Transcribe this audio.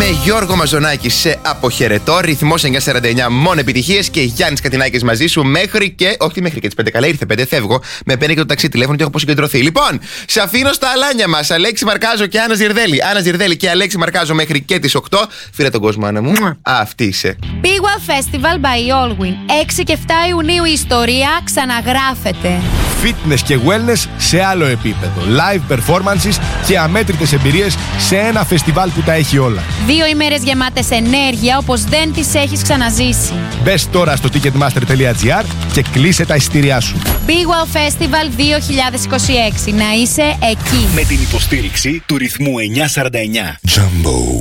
Με Γιώργο Μαζονάκη σε αποχαιρετώ. Ρυθμός 949, μόνο επιτυχίες. Και Γιάννης Κατινάκης μαζί σου μέχρι και. Όχι μέχρι και τις 5. Καλά, ήρθε 5, φεύγω. Με παίρνει και το ταξί τηλέφωνο και έχω αποσυγκεντρωθεί. Λοιπόν, σε αφήνω στα αλάνια μας. Αλέξη Μαρκάζο και Άννα Ζιρδέλη. Άννα Ζιρδέλη και Αλέξη Μαρκάζο μέχρι και τις 8. Φίλε τον κόσμο, Άννα μου. Αυτή είσαι. Big Well Festival by Allwyn. 6 και 7 Ιουνίου η ιστορία ξαναγράφεται. Fitness και wellness σε άλλο επίπεδο. Live performances και αμέτρητες εμπειρίες σε ένα φεστιβάλ που τα έχει όλα. 2 ημέρες γεμάτες ενέργεια όπως δεν τις έχεις ξαναζήσει. Μπες τώρα στο ticketmaster.gr και κλείσε τα εισιτήριά σου. Big Well Festival 2026. Να είσαι εκεί. Με την υποστήριξη του ρυθμού 949. Jumbo.